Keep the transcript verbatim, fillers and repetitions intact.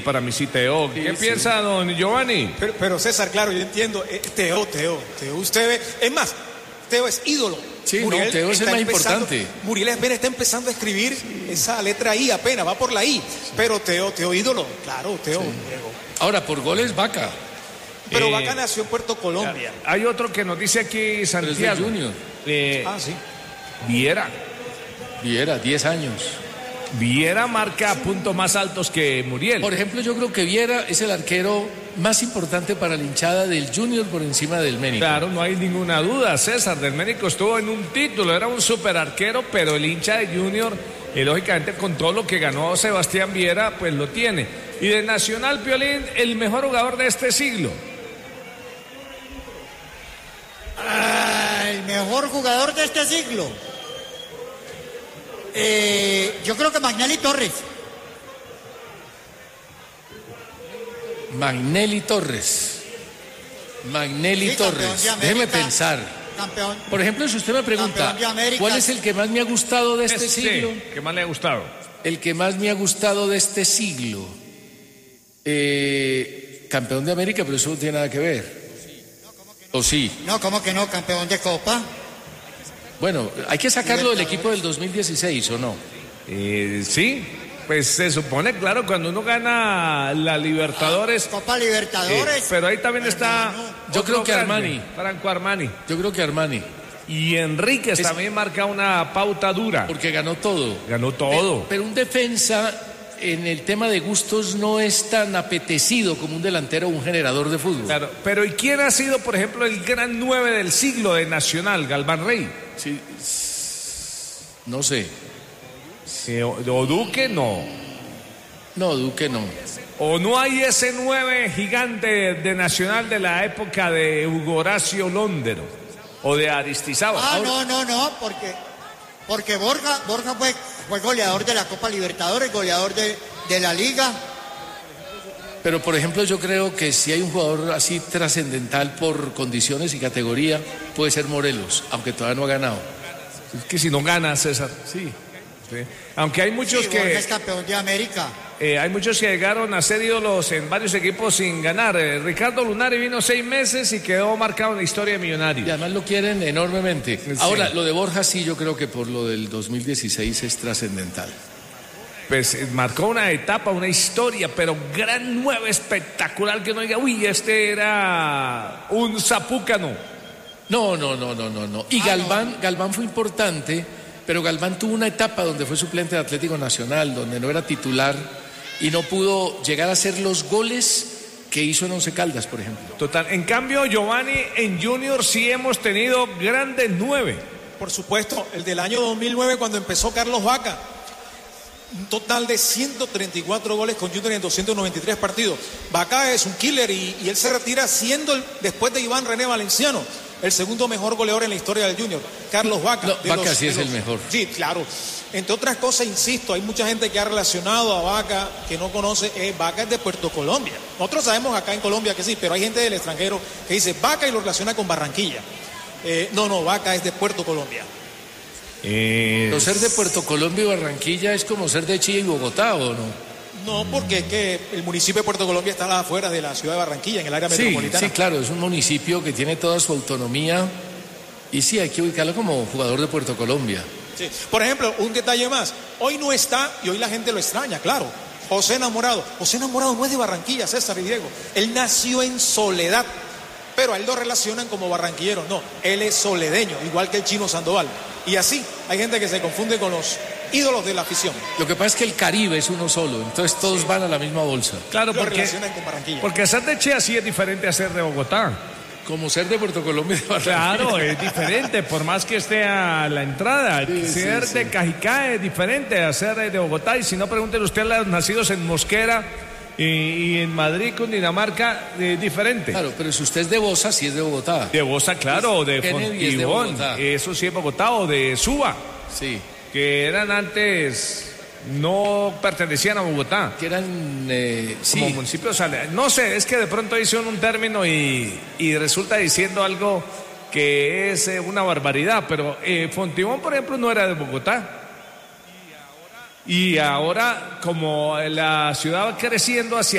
para mí sí, Teo. ¿Qué sí, piensa sí. don Giovanni? Pero, pero César, claro, yo entiendo. Eh, Teo, Teo, Teo, usted ve... Es más, Teo es ídolo. Sí, Muriel no, Teo es el más importante. Muriel Esbena está empezando a escribir sí. esa letra I apenas, va por la I. Sí. Pero Teo, Teo ídolo, claro, Teo. Sí. Ahora, por goles, Vaca. Pero eh, Vaca nació en Puerto Colombia. Hay otro que nos dice aquí Santiago. Junior. Eh, ah, sí. Viera. Viera, diez años. Viera marca puntos más altos que Muriel. Por ejemplo, yo creo que Viera es el arquero más importante para la hinchada del Junior por encima del Ménico. Claro, no hay ninguna duda, César. Del Ménico estuvo en un título, era un super arquero, pero el hincha de Junior, eh, lógicamente con todo lo que ganó Sebastián Viera, pues lo tiene. Y de Nacional, Piolín, el mejor jugador de este siglo. Ah, el mejor jugador de este siglo. Eh, yo creo que Magnelli Torres. Magnelli Torres. Magnelli sí, Torres. De Déjeme pensar. Campeón. Por ejemplo, si usted me pregunta, ¿cuál es el que más me ha gustado de este, este siglo? ¿Qué más le ha gustado? El que más me ha gustado de este siglo. Eh, campeón de América, pero eso no tiene nada que ver. ¿O sí? No, ¿cómo que no? Campeón de Copa. Bueno, hay que sacarlo del equipo del dos mil dieciséis, ¿o no? Eh, sí, pues se supone, claro, cuando uno gana la Libertadores. Ah, Copa Libertadores. Eh, pero ahí también está. Yo creo que grande, Armani. Franco Armani. Yo creo que Armani. Y Enríquez es... también marca una pauta dura. Porque ganó todo. Ganó todo. Pero, pero un defensa en el tema de gustos no es tan apetecido como un delantero o un generador de fútbol. Claro, pero ¿y quién ha sido, por ejemplo, el gran nueve del siglo de Nacional? Galván Rey. Sí, no sé. Eh, o, o Duque, no. No, Duque no. ¿O no hay ese nueve gigante de Nacional de la época de Hugo Horacio Londero? ¿O de Aristizábal? Ah, no, no, no, porque, porque Borja, Borja fue, fue goleador de la Copa Libertadores, goleador de, de la Liga. Pero, por ejemplo, yo creo que si hay un jugador así trascendental por condiciones y categoría, puede ser Morelos, aunque todavía no ha ganado. Es que si no gana, César, sí. sí. Aunque hay muchos sí, que... Borja es campeón de América. Eh, hay muchos que llegaron a ser ídolos en varios equipos sin ganar. Eh, Ricardo Lunari vino seis meses y quedó marcado en la historia de Millonarios. Y además lo quieren enormemente. Sí. Ahora, lo de Borja sí, yo creo que por lo del dos mil dieciséis es trascendental. Pues marcó una etapa, una historia, pero gran nueve espectacular que uno diga, uy, este era un zapúcano. No, no, no, no, no, no. Y ah, Galván, no. Galván fue importante, pero Galván tuvo una etapa donde fue suplente de Atlético Nacional, donde no era titular y no pudo llegar a hacer los goles que hizo en Once Caldas, por ejemplo. Total. En cambio, Giovanni, en Junior sí hemos tenido grandes nueve. Por supuesto, el del año dos mil nueve cuando empezó Carlos Vaca. Un total de ciento treinta y cuatro goles con Junior en doscientos noventa y tres partidos. Vaca es un killer y, y él se retira siendo, el, después de Iván René Valenciano, el segundo mejor goleador en la historia del Junior. Carlos Vaca. No, Vaca los, sí es los, el mejor. Sí, claro. Entre otras cosas, insisto, hay mucha gente que ha relacionado a Vaca, que no conoce, eh, Vaca es de Puerto Colombia. Nosotros sabemos acá en Colombia que sí, pero hay gente del extranjero que dice Vaca y lo relaciona con Barranquilla. Eh, no, no, Vaca es de Puerto Colombia. Eh... Pero ser de Puerto Colombia y Barranquilla es como ser de Chile y Bogotá, ¿o no? No, porque es que el municipio de Puerto Colombia está a las afueras de la ciudad de Barranquilla, en el área sí, metropolitana. Sí, claro, es un municipio que tiene toda su autonomía y sí, hay que ubicarlo como jugador de Puerto Colombia. Sí. Por ejemplo, un detalle más, hoy no está y hoy la gente lo extraña, claro. José Enamorado, José Enamorado no es de Barranquilla, César y Diego, él nació en Soledad, pero a él lo relacionan como barranquillero, no, él es soledeño, igual que el Chino Sandoval. Y así, hay gente que se confunde con los ídolos de la afición. Lo que pasa es que el Caribe es uno solo, entonces todos sí. van a la misma bolsa. Claro, lo porque, relacionan con Barranquilla. Porque ser de Chía sí es diferente a ser de Bogotá. Como ser de Puerto Colombia y de Barranquilla. Claro, es diferente, por más que esté a la entrada. Sí, ser sí, de sí. Cajicá es diferente a ser de Bogotá. Y si no, pregúntele usted a los nacidos en Mosquera y, y en Madrid, Cundinamarca, es diferente. Claro, pero si usted es de Bosa, sí es de Bogotá. De Bosa, claro, o de Fontibón, eso sí es Bogotá, o de Suba. Sí. Que eran antes... no pertenecían a Bogotá. Que eran, eh, como sí. municipios, no sé, es que de pronto hicieron un término y, y resulta diciendo algo que es eh, una barbaridad, pero eh, Fontibón, por ejemplo, no era de Bogotá. Y ahora, como la ciudad va creciendo hacia